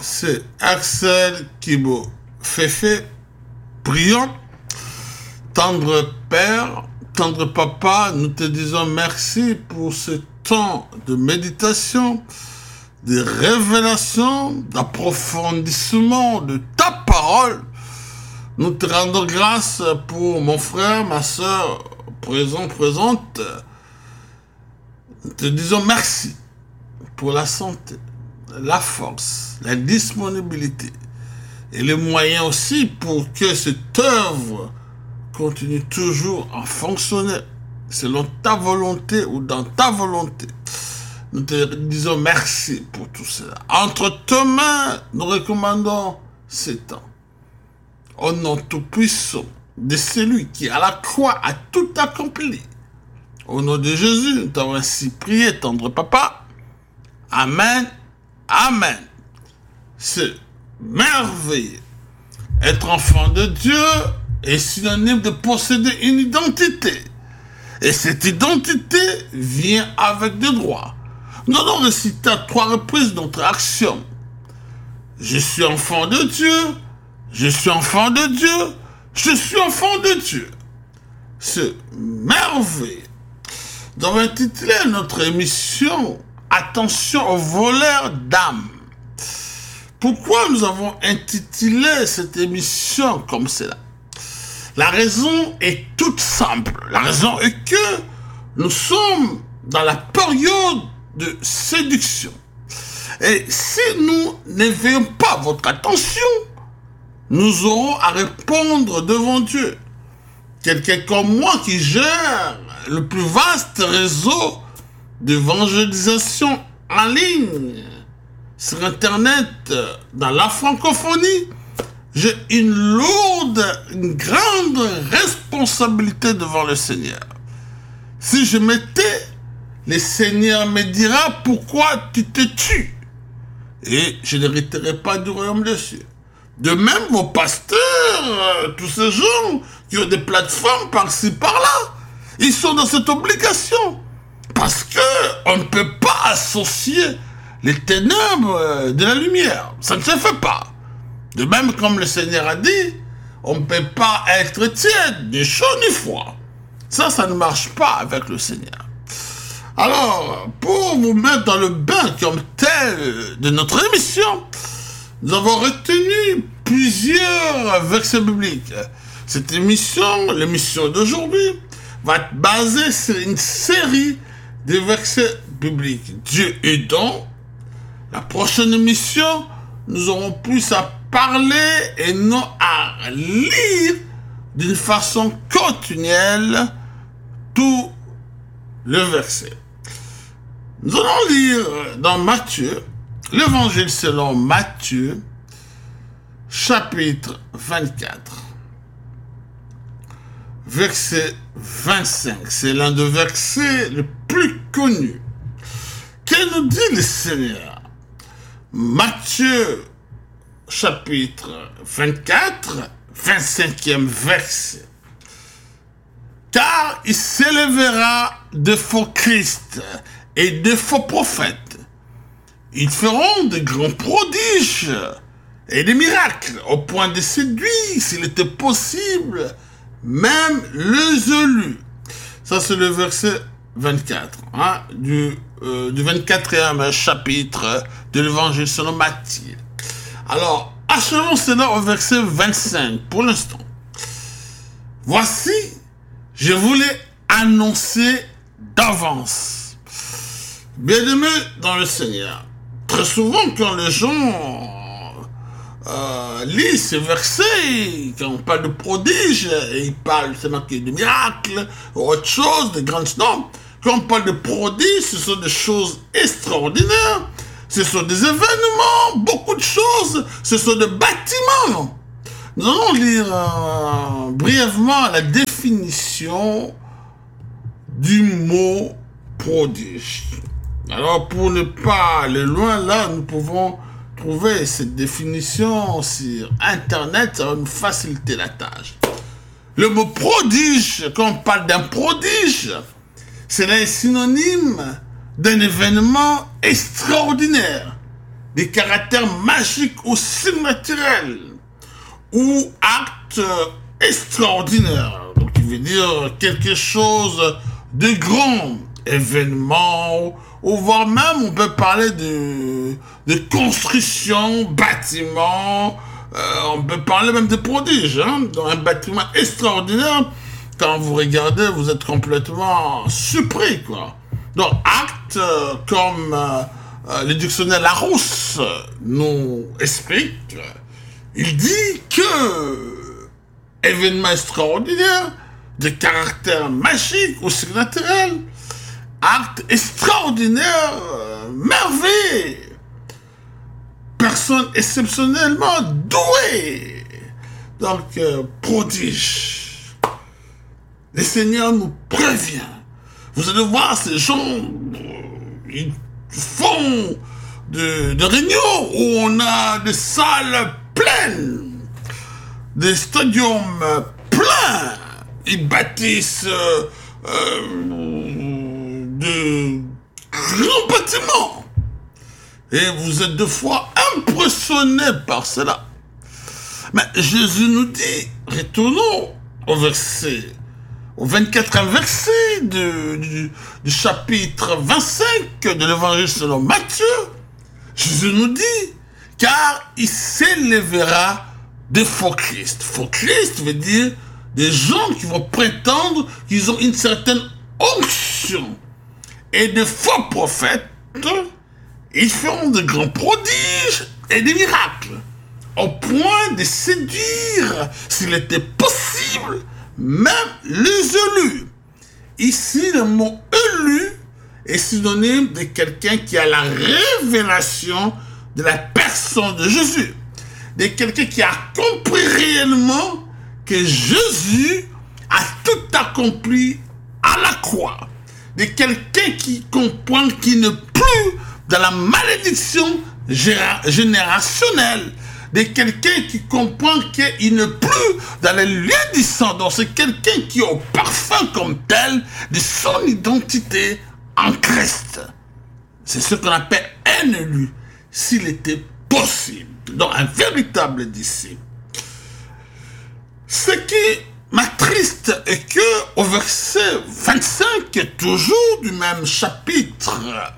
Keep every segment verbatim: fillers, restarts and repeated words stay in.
c'est Axel Kibo Féfé. Prions. Tendre Père, tendre Papa, nous te disons merci pour ce temps de méditation, de révélation, d'approfondissement de ta parole. Nous te rendons grâce pour mon frère, ma soeur, présent, présente. Nous te disons merci pour la santé, la force, la disponibilité et les moyens aussi pour que cette œuvre continue toujours à fonctionner selon ta volonté ou dans ta volonté. Nous te disons merci pour tout cela. Entre tes mains, nous recommandons ces temps. Au nom tout-puissant de celui qui à la croix a tout accompli. Au nom de Jésus, nous t'avons ainsi prié, tendre Papa. Amen. Amen. C'est merveilleux. Être enfant de Dieu est synonyme de posséder une identité. Et cette identité vient avec des droits. Nous allons réciter à trois reprises notre action. Je suis enfant de Dieu. Je suis enfant de Dieu. Je suis enfant de Dieu. C'est merveilleux. Nous avons intitulé notre émission « Attention aux voleurs d'âme ». Pourquoi nous avons intitulé cette émission comme cela? La raison est toute simple. La raison est que nous sommes dans la période de séduction. Et si nous n'éveillons pas votre attention, nous aurons à répondre devant Dieu. Quelqu'un comme moi qui gère le plus vaste réseau d'évangélisation en ligne sur Internet dans la francophonie, j'ai une lourde, une grande responsabilité devant le Seigneur. Si je m'étais, le Seigneur me dira pourquoi tu te tues. Et je n'hériterai pas du royaume des cieux. De même, vos pasteurs, tous ces gens qui ont des plateformes par-ci, par-là, ils sont dans cette obligation. Parce qu'on ne peut pas associer les ténèbres de la lumière. Ça ne se fait pas. De même, comme le Seigneur a dit, on ne peut pas être tiède, ni chaud, ni froid. Ça, ça ne marche pas avec le Seigneur. Alors, pour vous mettre dans le bain comme tel de notre émission, nous avons retenu plusieurs versets bibliques. Cette émission, l'émission d'aujourd'hui, va être basée sur une série de versets bibliques. Dieu aidant, la prochaine émission, nous aurons plus à parler et non à lire d'une façon continuelle tout le verset. Nous allons lire dans Matthieu, l'évangile selon Matthieu, chapitre vingt-quatre, verset vingt-cinq. C'est l'un des versets les plus connus. Que nous dit le Seigneur? Matthieu, chapitre vingt-quatre, vingt-cinquième verset. Car il s'élèvera de faux Christ et de faux prophètes. Ils feront de grands prodiges et des miracles au point de séduire, s'il était possible, même les élus. Ça, c'est le verset vingt-quatre, hein, du, euh, du vingt-quatrième chapitre de l'évangile selon Matthieu. Alors, achevons cela au verset vingt-cinq pour l'instant. Voici, je voulais annoncer d'avance. Bien-aimés dans le Seigneur, très souvent quand les gens euh, lisent ces versets, quand on parle de prodiges, et ils parlent seulement de miracles, ou autre chose, de grandes normes, quand on parle de prodiges, ce sont des choses extraordinaires, ce sont des événements, beaucoup de choses, ce sont des bâtiments. Nous allons lire euh, brièvement la définition du mot prodige. Alors, pour ne pas aller loin, là, nous pouvons trouver cette définition sur Internet, ça va nous faciliter la tâche. Le mot prodige, quand on parle d'un prodige, c'est un synonyme d'un événement extraordinaire, des caractères magiques ou surnaturels, ou actes extraordinaires. Donc, il veut dire quelque chose de grand, événement, ou voire même, on peut parler de, de construction, bâtiment, euh, on peut parler même de prodiges, hein, dans un bâtiment extraordinaire. Quand vous regardez, vous êtes complètement surpris, quoi. Donc, acte euh, comme euh, euh, le dictionnaire Larousse nous explique, il dit que événement extraordinaire, de caractère magique ou surnaturel, acte extraordinaire, euh, merveille, personne exceptionnellement douée, donc euh, prodige. Le Seigneur nous prévient. Vous allez voir ces gens, ils font de, de réunions où on a des salles pleines, des stadiums pleins. Ils bâtissent euh, euh, de grands bâtiments. Et vous êtes deux fois impressionnés par cela. Mais Jésus nous dit, retournons au verset, au vingt-quatrième verset de, du, du chapitre vingt-cinq de l'évangile selon Matthieu. Jésus nous dit, car il s'élèvera des faux Christ. Faux Christ veut dire des gens qui vont prétendre qu'ils ont une certaine onction. Et des faux prophètes, ils feront de grands prodiges et des miracles, au point de séduire, s'il était possible, même les élus. Ici, le mot élu est synonyme de quelqu'un qui a la révélation de la personne de Jésus, de quelqu'un qui a compris réellement que Jésus a tout accompli à la croix, de quelqu'un qui comprend qu'il n'est plus dans la malédiction générationnelle, de quelqu'un qui comprend qu'il n'est plus dans les lieux du sang. Donc c'est quelqu'un qui est au parfum comme tel de son identité en Christ. C'est ce qu'on appelle un élu, s'il était possible. Donc un véritable disciple. Ce qui m'attriste est que au verset vingt-cinq, toujours du même chapitre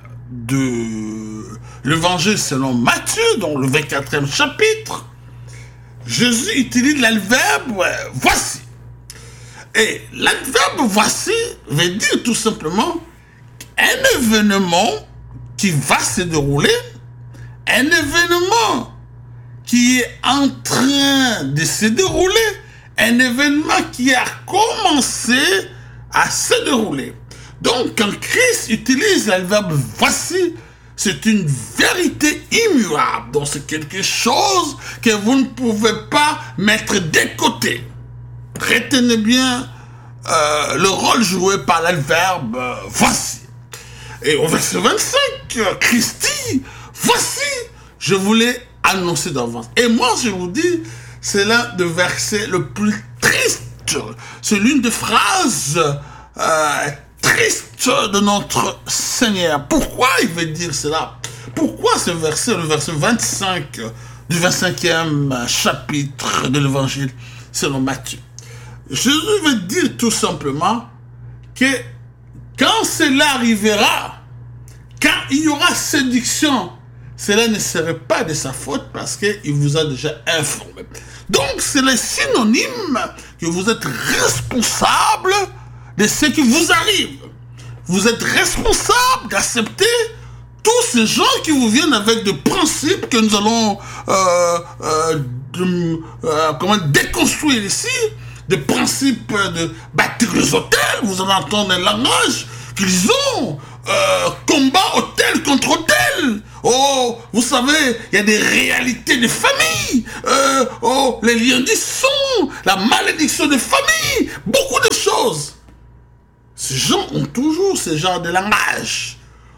de l'évangile selon Matthieu, dans le vingt-quatrième chapitre, Jésus utilise l'adverbe « voici ». Et l'adverbe « voici » veut dire tout simplement un événement qui va se dérouler, un événement qui est en train de se dérouler, un événement qui a commencé à se dérouler. Donc, quand Christ utilise le verbe « voici », c'est une vérité immuable. Donc, c'est quelque chose que vous ne pouvez pas mettre de côté. Retenez bien euh, le rôle joué par le verbe euh, « voici ». Et au verset vingt-cinq, Christ dit « voici, je voulais annoncer d'avance ». Et moi, je vous dis, c'est l'un des versets le plus triste. C'est l'une des phrases euh, tristes de notre Seigneur. Pourquoi il veut dire cela? Pourquoi ce verset, le verset vingt-cinq du vingt-cinquième chapitre de l'évangile selon Matthieu? Jésus veut dire tout simplement que quand cela arrivera, quand il y aura séduction, cela ne serait pas de sa faute parce qu'il vous a déjà informé. Donc, c'est le synonyme que vous êtes responsable de ce qui vous arrive. Vous êtes responsable d'accepter tous ces gens qui vous viennent avec des principes que nous allons euh, euh, de, euh, comment, déconstruire ici, des principes de bâtir les hôtels. Vous allez entendre un langage qu'ils ont, euh, combat hôtel contre hôtel. Oh, vous savez, il y a des réalités de famille. Euh, oh, les liens du sang, la malédiction de famille, beaucoup de choses. Ces gens ont toujours ce genre de langage.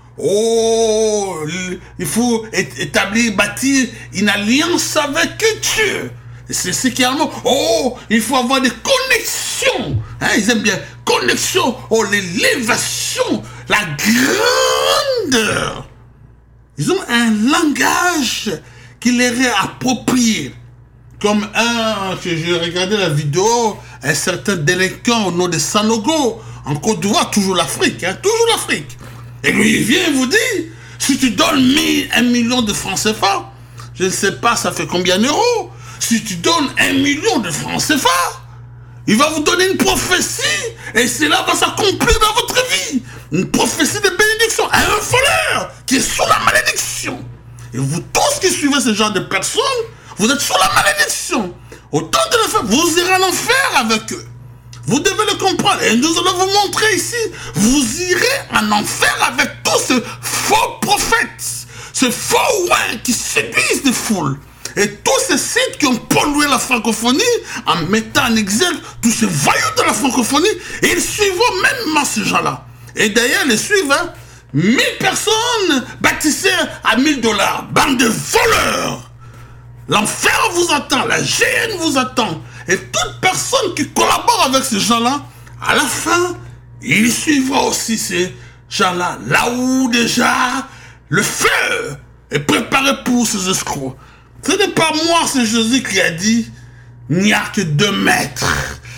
Oh, il faut établir, bâtir une alliance avec Dieu. C'est ce qui est allemand. Oh, il faut avoir des connexions. Hein, ils aiment bien. Connexion. Oh, l'élévation, la grandeur. Ils ont un langage qui leur est approprié. Comme un, que j'ai regardé la vidéo, un certain délinquant au nom de Sanogo, en Côte d'Ivoire, toujours l'Afrique, hein, toujours l'Afrique. Et lui, il vient et vous dit, si tu donnes mille, un million de francs C F A, je ne sais pas ça fait combien d'euros, si tu donnes un million de francs C F A, il va vous donner une prophétie, et cela va s'accomplir dans votre vie. Une prophétie de bénédiction à un voleur qui est sous la malédiction. Et vous tous qui suivez ce genre de personnes, vous êtes sous la malédiction. Au temps de le faire, vous irez en enfer avec eux. Vous devez le comprendre. Et nous allons vous montrer ici, vous irez en enfer avec tous ces faux prophètes, ces faux ouins qui séduisent des foules. Et tous ces sites qui ont pollué la francophonie en mettant en exergue tous ces voyous de la francophonie, et ils suivront même ces gens-là. Et d'ailleurs, les suivent, hein, mille personnes baptisées à mille dollars. Bande de voleurs. L'enfer vous attend, la géhenne vous attend. Et toute personne qui collabore avec ces gens-là, à la fin, il suivra aussi ces gens-là. Là où déjà le feu est préparé pour ces escrocs. Ce n'est pas moi, c'est Jésus qui a dit, il n'y a que deux maîtres.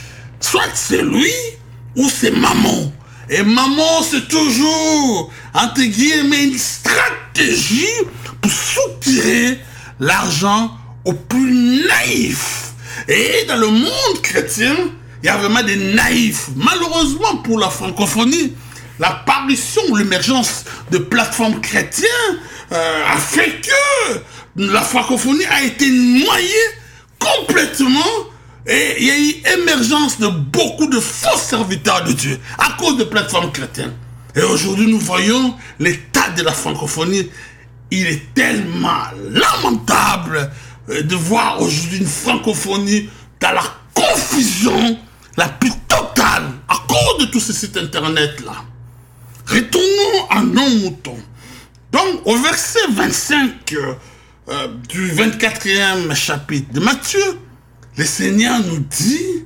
Soit c'est lui, ou c'est maman. Et maman, c'est toujours, entre guillemets, une stratégie pour soutirer l'argent aux plus naïfs. Et dans le monde chrétien, il y a vraiment des naïfs. Malheureusement pour la francophonie, l'apparition ou l'émergence de plateformes chrétiennes euh, a fait que la francophonie a été noyée complètement. Et il y a eu émergence de beaucoup de faux serviteurs de Dieu à cause de plateformes chrétiennes. Et aujourd'hui, nous voyons l'état de la francophonie. Il est tellement lamentable de voir aujourd'hui une francophonie dans la confusion la plus totale à cause de tous ces sites internet-là. Retournons à nos moutons. Donc, au verset vingt-cinq euh, du vingt-quatrième chapitre de Matthieu, le Seigneur nous dit,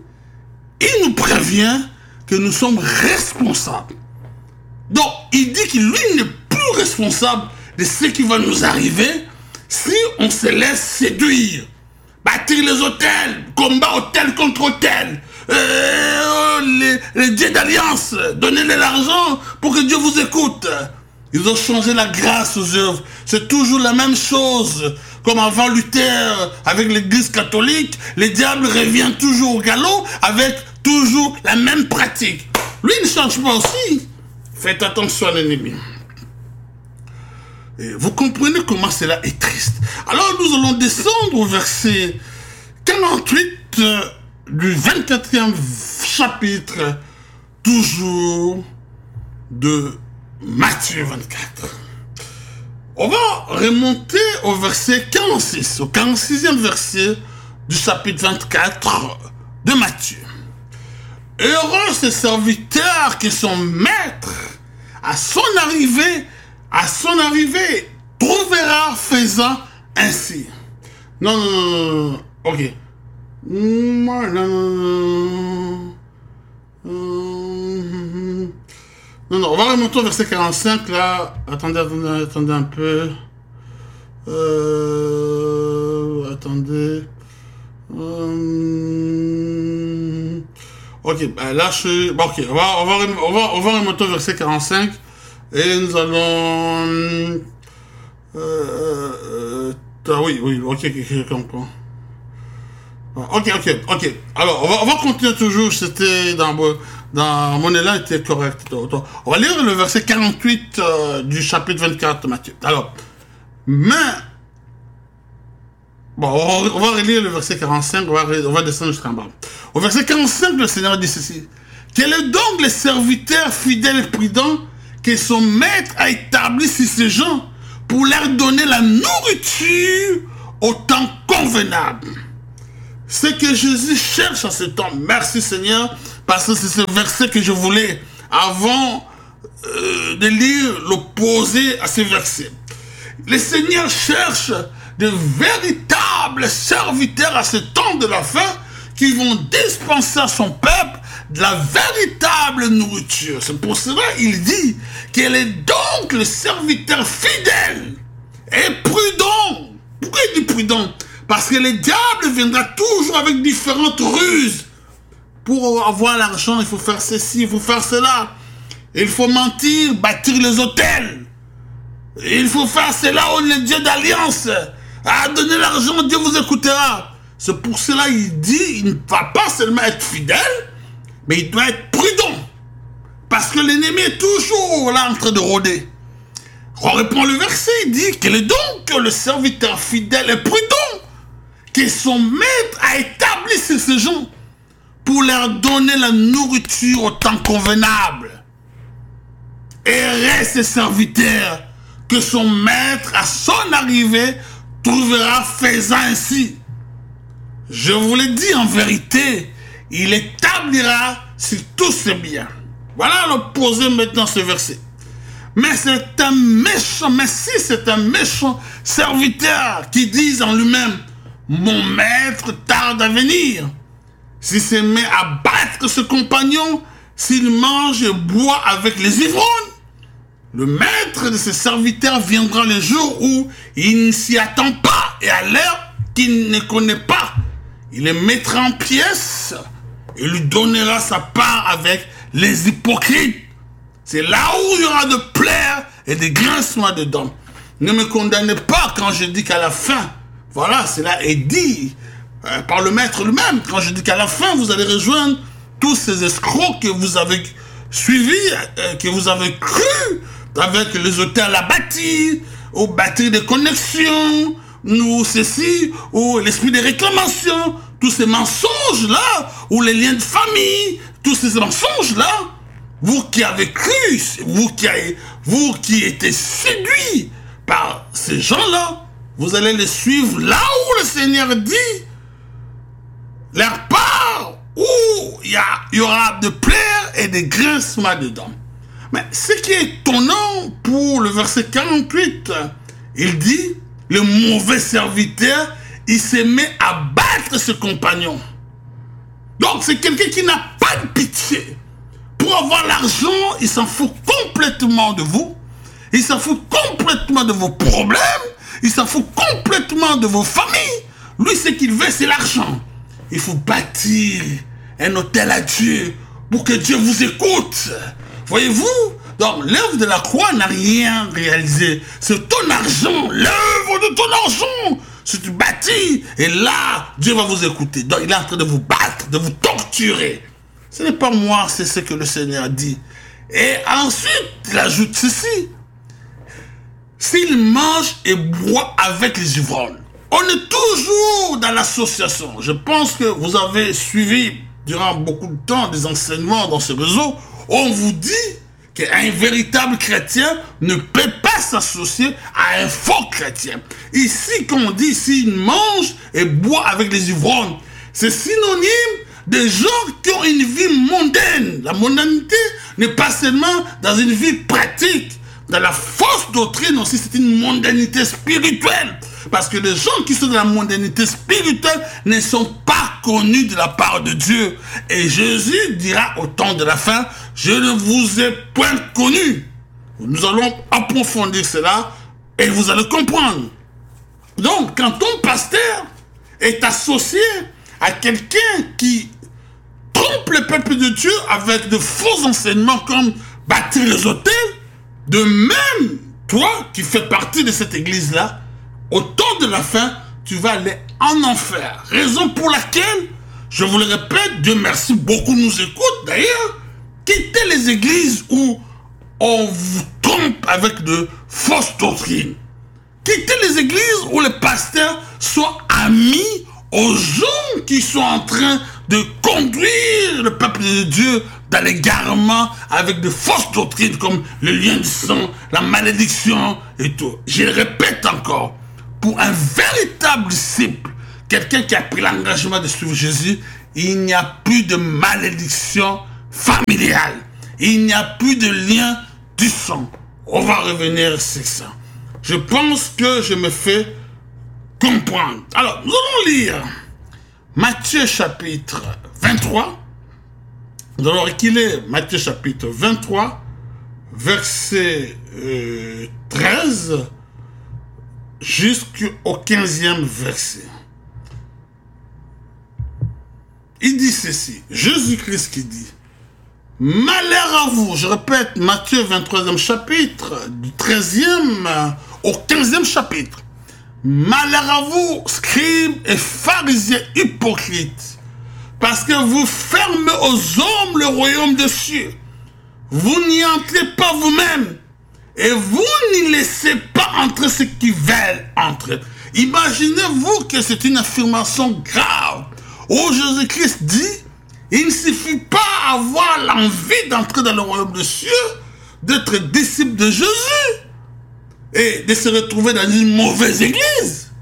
il nous prévient que nous sommes responsables. Donc, il dit que lui n'est plus responsable de ce qui va nous arriver si on se laisse séduire. Bâtir les hôtels, combat hôtel contre hôtel, euh, les, les dieux d'alliance, donnez-les l'argent pour que Dieu vous écoute. Ils ont changé la grâce aux œuvres. C'est toujours la même chose. Comme avant Luther, avec l'église catholique, le diable revient toujours au galop avec toujours la même pratique. Lui ne change pas aussi. Faites attention à l'ennemi. Et vous comprenez comment cela est triste. Alors nous allons descendre au verset quarante-huit euh, du vingt-quatrième chapitre, toujours de Matthieu vingt-quatre. On va remonter au verset quarante-six, au quarante-sixième verset du chapitre vingt-quatre de Matthieu. Heureux ces serviteurs qui sont maîtres à son arrivée, à son arrivée, trouvera faisant ainsi. Non, non, non, non, ok. Non, non, non, non. Non, non, on va remonter au verset quarante-cinq, là. Attendez, attendez, attendez un peu. Euh... Attendez. Euh... Ok, bah là, je suis... Bon, ok, on va, on, va, on, va, on va remonter au verset quarante-cinq. Et nous allons... Euh... euh ah, oui, oui, ok, ok, je comprends. Ok, ok, ok. Alors, on va, on va continuer toujours. C'était dans... Dans mon élan était correct. On va lire le verset quarante-huit euh, du chapitre vingt-quatre de Matthieu. Alors, mais... Bon, on, on va relire le verset quarante-cinq, on va, on va descendre jusqu'en bas. Au verset quarante-cinq, le Seigneur dit ceci. Quel est donc le serviteur fidèle et prudent que son maître a établi sur ces gens pour leur donner la nourriture au temps convenable? Ce que Jésus cherche à ce temps. Merci Seigneur, parce que c'est ce verset que je voulais, avant euh, de lire l'opposé à ce verset. Le Seigneur cherche de véritables serviteurs à ce temps de la fin qui vont dispenser à son peuple de la véritable nourriture. C'est pour cela qu'il dit quel est donc le serviteur fidèle est prudent. Pourquoi il dit prudent? Parce que le diable viendra toujours avec différentes ruses. Pour avoir l'argent, il faut faire ceci, il faut faire cela. Il faut mentir, bâtir les hôtels. Il faut faire cela au Dieu d'alliance. À donner l'argent, Dieu vous écoutera. C'est pour cela qu'il dit, il ne va pas seulement être fidèle, mais il doit être prudent. Parce que l'ennemi est toujours là en train de rôder. On reprend le verset, il dit, quel est donc que le serviteur fidèle est prudent, que son maître a établi sur ces gens pour leur donner la nourriture au temps convenable. Et reste serviteur que son maître, à son arrivée, trouvera faisant ainsi. Je vous l'ai dit en vérité, il établira sur tous ses biens. Voilà l'opposé maintenant ce verset. Mais c'est un méchant, mais si c'est un méchant serviteur qui dit en lui-même, mon maître tarde à venir. S'il se met à battre ce compagnon, s'il mange et boit avec les ivrognes, le maître de ses serviteurs viendra le jour où il ne s'y attend pas et à l'heure qu'il ne connaît pas. Il les mettra en pièces et lui donnera sa part avec les hypocrites. C'est là où il y aura de pleurs et des grincements de dents. Ne me condamnez pas quand je dis qu'à la fin, voilà, cela est dit euh, par le maître lui-même, quand je dis qu'à la fin, vous allez rejoindre tous ces escrocs que vous avez suivis, euh, que vous avez cru, avec les hôtels à bâtir, ou bâtir des connexions, ou ceci, ou l'esprit de réclamation, tous ces mensonges-là, ou les liens de famille, tous ces mensonges-là, vous qui avez cru, vous qui, avez, vous qui étiez séduits par ces gens-là, vous allez les suivre là où le Seigneur dit, leur part, où il y, y aura de pleurs et des grincements dedans. Mais ce qui est étonnant pour le verset quarante-huit, il dit, le mauvais serviteur, il se met à battre ce compagnon. Donc c'est quelqu'un qui n'a pas de pitié. Pour avoir l'argent, il s'en fout complètement de vous. Il s'en fout complètement de vos problèmes. Il s'en fout complètement de vos familles. Lui, ce qu'il veut, c'est l'argent. Il faut bâtir un hôtel à Dieu pour que Dieu vous écoute. Voyez-vous? Donc, l'œuvre de la croix n'a rien réalisé. C'est ton argent, l'œuvre de ton argent. Si tu bâtis, et là, Dieu va vous écouter. Donc, il est en train de vous battre, de vous torturer. Ce n'est pas moi, c'est ce que le Seigneur dit. Et ensuite, il ajoute ceci. S'il mange et boit avec les ivrognes, on est toujours dans l'association. Je pense que vous avez suivi durant beaucoup de temps des enseignements dans ce réseau. On vous dit qu'un véritable chrétien ne peut pas s'associer à un faux chrétien. Ici, quand on dit s'il mange et boit avec les ivrognes, c'est synonyme des gens qui ont une vie mondaine. La mondanité n'est pas seulement dans une vie pratique. Dans la fausse doctrine aussi, c'est une mondanité spirituelle. Parce que les gens qui sont dans la mondanité spirituelle ne sont pas connus de la part de Dieu. Et Jésus dira au temps de la fin, je ne vous ai point connu. Nous allons approfondir cela et vous allez comprendre. Donc, quand ton pasteur est associé à quelqu'un qui trompe le peuple de Dieu avec de faux enseignements comme bâtir les hôtels, de même, toi qui fais partie de cette église-là, au temps de la fin, tu vas aller en enfer. Raison pour laquelle, je vous le répète, Dieu merci, beaucoup nous écoutent d'ailleurs, quittez les églises où on vous trompe avec de fausses doctrines. Quittez les églises où les pasteurs sont amis aux gens qui sont en train de conduire le peuple de Dieu dans l'égarement avec de fausses doctrines comme le lien du sang, la malédiction et tout. Je le répète encore, pour un véritable disciple, quelqu'un qui a pris l'engagement de suivre Jésus, il n'y a plus de malédiction familiale. Il n'y a plus de lien du sang. On va revenir sur ça. Je pense que je me fais comprendre. Alors, nous allons lire Matthieu chapitre vingt-trois. Nous allons reculer Matthieu chapitre vingt-trois, verset euh, treize jusqu'au quinzième verset. Il dit ceci, Jésus-Christ qui dit, « Malheur à vous », je répète, Matthieu vingt-troisième chapitre, du treizième au quinzième chapitre. « Malheur à vous, scribes et pharisiens hypocrites, parce que vous fermez aux hommes le royaume des cieux. Vous n'y entrez pas vous-même, et vous n'y laissez pas entrer ceux qui veulent entrer. » Imaginez-vous que c'est une affirmation grave. Où Jésus-Christ dit, il ne suffit pas avoir l'envie d'entrer dans le royaume des cieux, d'être disciple de Jésus et de se retrouver dans une mauvaise église.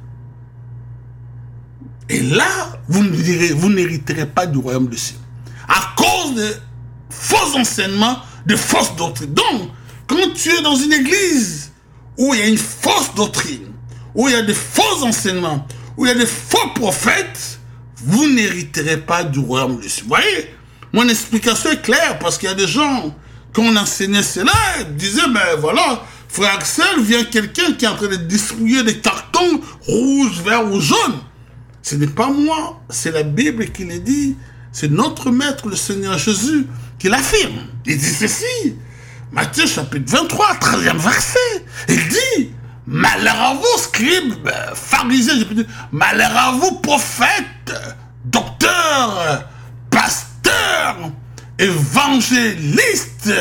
Et là, vous n'hériterez pas du royaume des cieux. À cause de faux enseignements, de fausses doctrines. Donc, quand tu es dans une église où il y a une fausse doctrine, où il y a de faux enseignements, où il y a de faux prophètes, vous n'hériterez pas du royaume des cieux. Vous voyez, mon explication est claire, parce qu'il y a des gens, quand on enseignait cela, ils disaient, ben voilà, frère Axel, vient quelqu'un qui est en train de distribuer des cartons rouges, verts ou jaunes. Ce n'est pas moi, c'est la Bible qui le dit. C'est notre maître, le Seigneur Jésus, qui l'affirme. Il dit ceci, Matthieu chapitre vingt-trois, treizième verset. Il dit, malheur à vous, scribes, pharisiens, j'ai pu dire, malheur à vous, prophètes, docteurs, pasteurs, évangélistes,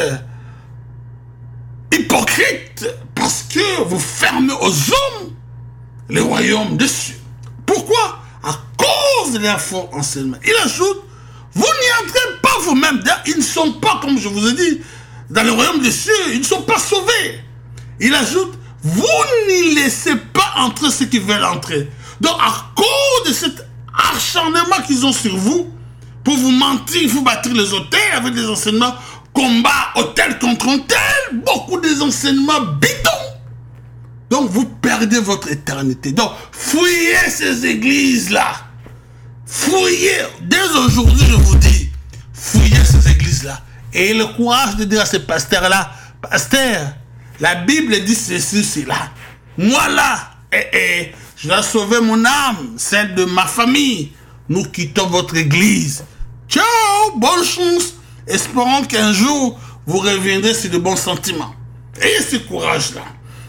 hypocrites, parce que vous fermez aux hommes le royaume des cieux. Pourquoi? À cause de leur faux enseignement. Il ajoute, vous n'y entrez pas vous-même. Ils ne sont pas, comme je vous ai dit, dans le royaume des cieux, ils ne sont pas sauvés. Il ajoute, vous n'y laissez pas entrer ceux qui veulent entrer. Donc, à cause de cet acharnement qu'ils ont sur vous, pour vous mentir, vous bâtir les hôtels avec des enseignements, combat, hôtel contre hôtel, beaucoup des enseignements bidons. Donc, vous perdez votre éternité. Donc, fouillez ces églises-là. Fouillez. Dès aujourd'hui, je vous dis, fouillez ces églises-là. Et le courage de dire à ces pasteurs-là, pasteur, la Bible dit ceci, cela. Moi là, eh, eh, je dois sauver mon âme, celle de ma famille. Nous quittons votre église. Ciao, bonne chance. Espérons qu'un jour, vous reviendrez sur de bons sentiments. Ayez ce courage-là.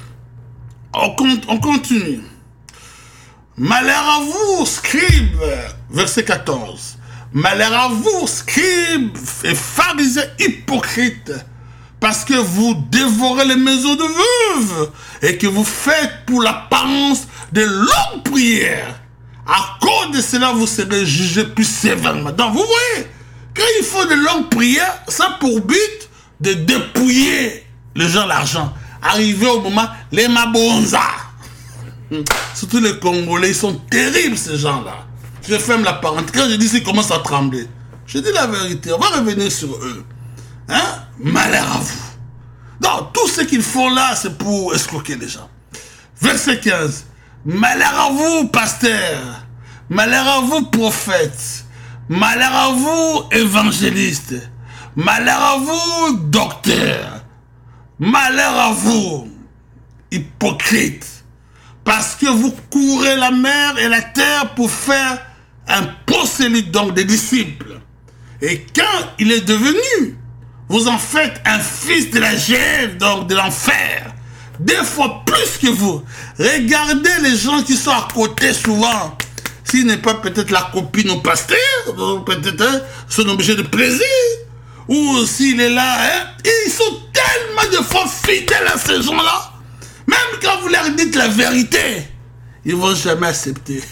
On, on continue. Malheur à vous, scribes, verset quatorze. Malheur à vous, scribes et pharisiens hypocrites, parce que vous dévorez les maisons de veuves et que vous faites pour l'apparence de longues prières. À cause de cela, vous serez jugés plus sévèrement. Donc, vous voyez, quand il faut de longues prières, ça a pour but de dépouiller les gens l'argent. Arrivé au moment, les mabonza. Surtout les Congolais, ils sont terribles, ces gens-là. Je ferme la parenthèse. Quand je dis qu'ils commencent à trembler, je dis la vérité, on va revenir sur eux. Hein? Malheur à vous. Donc, tout ce qu'ils font là, c'est pour escroquer les gens. Verset quinze. Malheur à vous, pasteurs. Malheur à vous, prophètes. Malheur à vous, évangélistes. Malheur à vous, docteurs. Malheur à vous, hypocrites. Parce que vous courez la mer et la terre pour faire un prosélyte, donc des disciples. Et quand il est devenu, vous en faites un fils de la Gève, donc de l'enfer. Deux fois plus que vous. Regardez les gens qui sont à côté souvent. S'il n'est pas peut-être la copine au pasteur, peut-être hein, son objet de plaisir. Ou s'il est là, hein, ils sont tellement de fois fidèles à ces gens-là. Même quand vous leur dites la vérité, ils ne vont jamais accepter.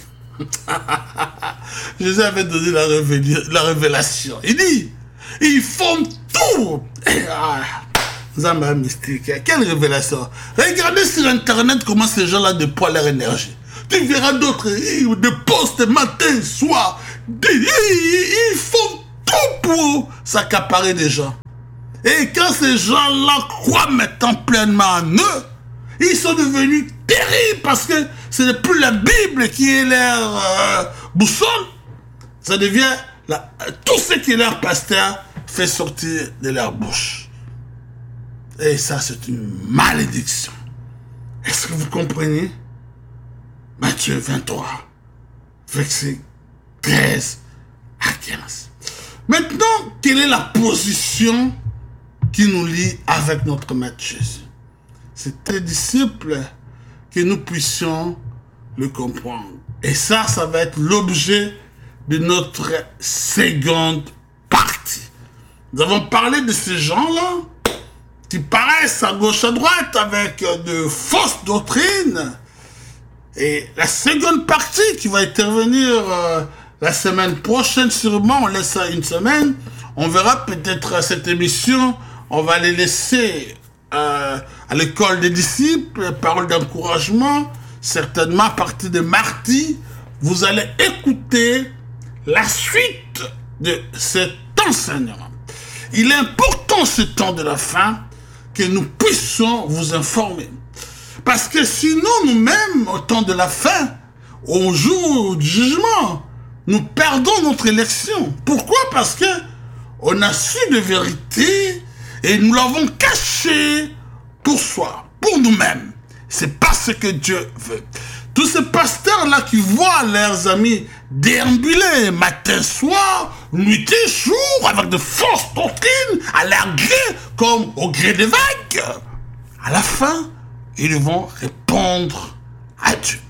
Jésus avait donné la, révél- la révélation. Il dit, ils font tout. Ah, Zamba mystique. Quelle révélation. Regardez sur Internet comment ces gens-là déploient leur énergie. Tu verras d'autres, des postes matin, soir. Ils font tout pour s'accaparer des gens. Et quand ces gens-là croient maintenant pleinement en eux, ils sont devenus terribles parce que ce n'est plus la Bible qui est leur euh, boussole. Ça devient la, tout ce que leur pasteur fait sortir de leur bouche. Et ça, c'est une malédiction. Est-ce que vous comprenez? Matthieu vingt-trois, verset treize à quinze. Maintenant, quelle est la position qui nous lie avec notre Maître Jésus? C'est très disciple que nous puissions le comprendre. Et ça, ça va être l'objet de notre seconde partie. Nous avons parlé de ces gens-là qui paraissent à gauche à droite avec de fausses doctrines. Et la seconde partie qui va intervenir euh, la semaine prochaine, sûrement, on laisse ça une semaine, on verra peut-être cette émission, on va les laisser euh, à l'école des disciples, paroles d'encouragement, certainement à partir de mardi, vous allez écouter la suite de cet enseignement. Il est important ce temps de la fin que nous puissions vous informer. Parce que sinon, nous-mêmes, au temps de la fin, au jour du jugement, nous perdons notre élection. Pourquoi? Parce que on a su de vérité et nous l'avons caché pour soi, pour nous-mêmes. C'est pas ce que Dieu veut. Tous ces pasteurs-là qui voient leurs amis déambuler matin, soir, nuit et jour, avec de fausses doctrines, à leur gré, comme au gré des vagues, à la fin, ils vont répondre à Dieu.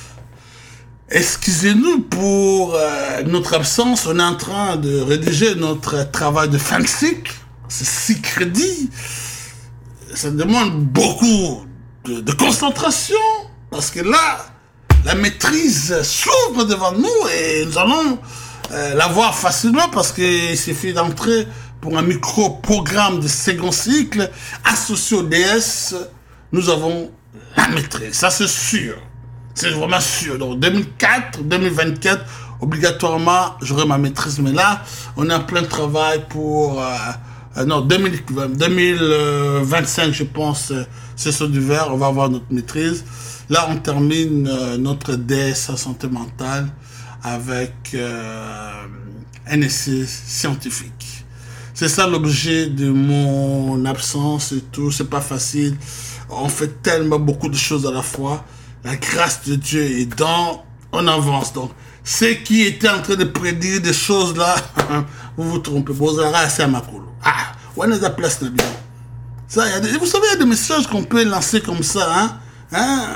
Excusez-nous pour euh, notre absence. On est en train de rédiger notre travail de fin de cycle. C'est six crédits. Ça demande beaucoup de, de concentration. Parce que là, la maîtrise s'ouvre devant nous et nous allons euh, la voir facilement parce qu'il suffit d'entrer pour un micro-programme de second cycle associé au D S. Nous avons la maîtrise. Ça, c'est sûr. C'est vraiment sûr. Donc, deux mille quatre, deux mille vingt-quatre, obligatoirement, j'aurai ma maîtrise. Mais là, on est en plein travail pour... Euh, euh, non, deux mille vingt-cinq, je pense, euh, c'est sur du vert. On va avoir notre maîtrise. Là, on termine euh, notre D S à santé mentale avec euh, un essai scientifique. C'est ça l'objet de mon absence et tout. C'est pas facile. On fait tellement beaucoup de choses à la fois. La grâce de Dieu est dans, on avance. Donc, ceux qui étaient en train de prédire des choses là, vous vous trompez. Bozara, c'est à Makolo. Ah, on est à place de bien. Ça, y a des, vous savez, il y a des messages qu'on peut lancer comme ça, hein? Hein?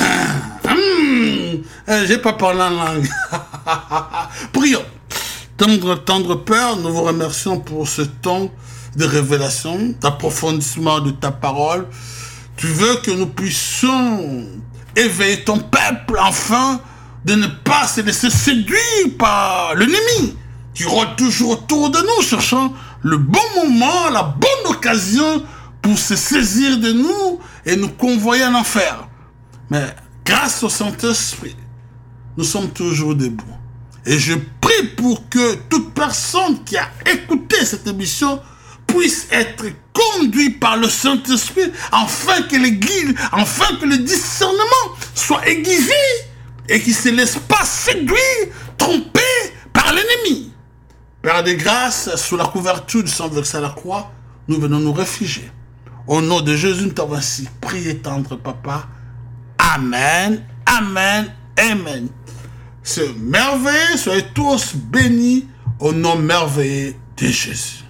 Hum, j'ai pas parlé en langue. Prions. Tendre, tendre Père, nous vous remercions pour ce temps de révélation, d'approfondissement de ta parole. Tu veux que nous puissions éveiller ton peuple, enfin, de ne pas se laisser séduire par l'ennemi, qui rôde toujours autour de nous, cherchant le bon moment, la bonne occasion pour se saisir de nous et nous convoyer en enfer. Mais grâce au Saint-Esprit, nous sommes toujours debout. Et je prie pour que toute personne qui a écouté cette émission puisse être conduit par le Saint-Esprit, afin que l'Église, afin que le discernement soit aiguisé et qu'il ne se laisse pas séduire, tromper par l'ennemi. Père des grâces, sous la couverture du sang versé à la croix, nous venons nous réfugier. Au nom de Jésus, nous t'avons ainsi prié, tendre Papa. Amen, amen, amen. C'est merveilleux, soyez tous bénis au nom merveilleux de Jésus.